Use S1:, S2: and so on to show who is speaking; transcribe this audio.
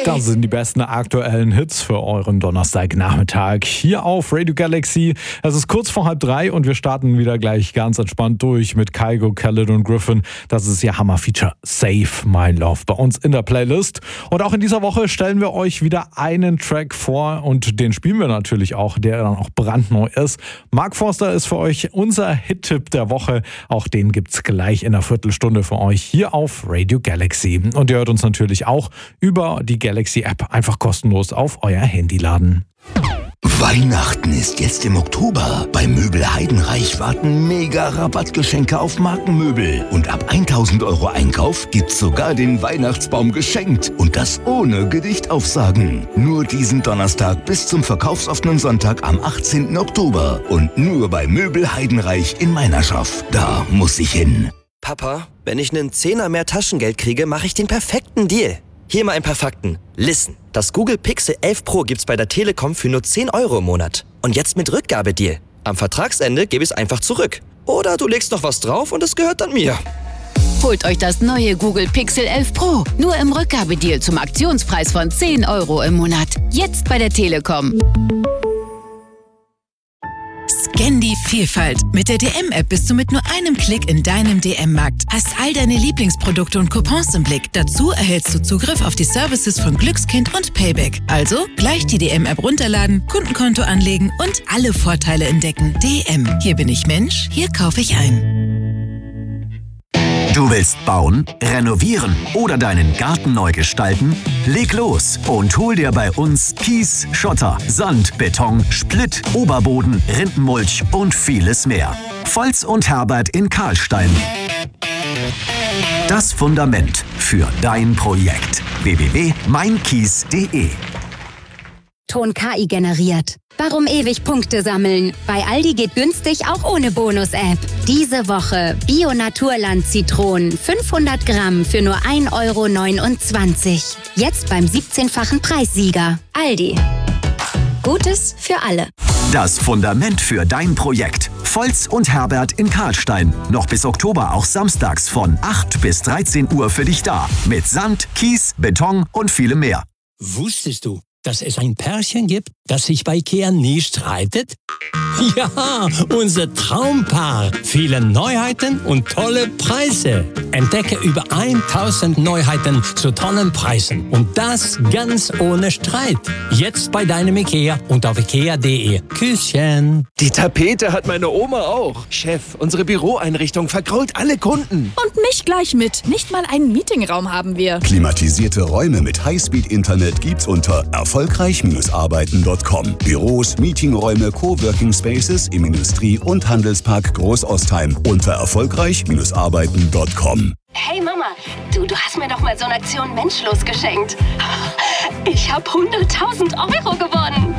S1: Das sind die besten aktuellen Hits für euren Donnerstagnachmittag hier auf Radio Galaxy. Es ist kurz vor 2:30 und wir starten wieder gleich ganz entspannt durch mit Kygo, Khaled und Griffin. Das ist ihr Hammer-Feature Save My Love bei uns in der Playlist. Und auch in dieser Woche stellen wir euch wieder einen Track vor und den spielen wir natürlich auch, der dann auch brandneu ist. Mark Forster ist für euch unser Hit-Tipp der Woche. Auch den gibt's gleich in einer Viertelstunde für euch hier auf Radio Galaxy. Und ihr hört uns natürlich auch über die Galaxy-App einfach kostenlos auf euer Handy laden.
S2: Weihnachten ist jetzt im Oktober. Bei Möbel Heidenreich warten mega Rabattgeschenke auf Markenmöbel. Und ab 1.000 € Einkauf gibt's sogar den Weihnachtsbaum geschenkt. Und das ohne Gedichtaufsagen. Nur diesen Donnerstag bis zum verkaufsoffenen Sonntag am 18. Oktober. Und nur bei Möbel Heidenreich in Meinerschaft. Da muss ich hin.
S3: Papa, wenn ich einen Zehner mehr Taschengeld kriege, mache ich den perfekten Deal. Hier mal ein paar Fakten. Listen, das Google Pixel 11 Pro gibt's bei der Telekom für nur 10 € im Monat. Und jetzt mit Rückgabedeal. Am Vertragsende gebe ich es einfach zurück. Oder du legst noch was drauf und es gehört dann mir.
S4: Holt euch das neue Google Pixel 11 Pro. Nur im Rückgabedeal zum Aktionspreis von 10 € im Monat. Jetzt bei der Telekom.
S5: Scan die Vielfalt. Mit der DM-App bist du mit nur einem Klick in deinem DM-Markt. Hast all deine Lieblingsprodukte und Coupons im Blick. Dazu erhältst du Zugriff auf die Services von Glückskind und Payback. Also gleich die DM-App runterladen, Kundenkonto anlegen und alle Vorteile entdecken. DM. Hier bin ich Mensch, hier kaufe ich ein.
S6: Du willst bauen, renovieren oder deinen Garten neu gestalten? Leg los und hol dir bei uns Kies, Schotter, Sand, Beton, Splitt, Oberboden, Rindenmulch und vieles mehr. Volz und Herbert in Karlstein. Das Fundament für dein Projekt. www.meinkies.de.
S7: Ton KI generiert. Warum ewig Punkte sammeln? Bei Aldi geht günstig auch ohne Bonus-App. Diese Woche Bio-Naturland-Zitronen 500 Gramm für nur 1,29 €. Jetzt beim 17-fachen Preissieger. Aldi. Gutes für alle.
S6: Das Fundament für dein Projekt. Volz und Herbert in Karlstein. Noch bis Oktober auch samstags von 8 bis 13 Uhr für dich da. Mit Sand, Kies, Beton und vielem mehr.
S8: Wusstest du, dass es ein Pärchen gibt, das sich bei IKEA nie streitet? Ja, unser Traumpaar. Viele Neuheiten und tolle Preise. Entdecke über 1000 Neuheiten zu tollen Preisen. Und das ganz ohne Streit. Jetzt bei deinem IKEA und auf ikea.de. Küsschen.
S9: Die Tapete hat meine Oma auch. Chef, unsere Büroeinrichtung vergrault alle Kunden.
S10: Und mich gleich mit. Nicht mal einen Meetingraum haben wir.
S11: Klimatisierte Räume mit Highspeed-Internet gibt's unter erfolgreich-arbeiten.com. Büros, Meetingräume, Coworking Spaces im Industrie- und Handelspark Großostheim unter erfolgreich-arbeiten.com.
S12: Hey Mama, du hast mir doch mal so eine Aktion Menschlos geschenkt. Ich habe 100.000 € gewonnen.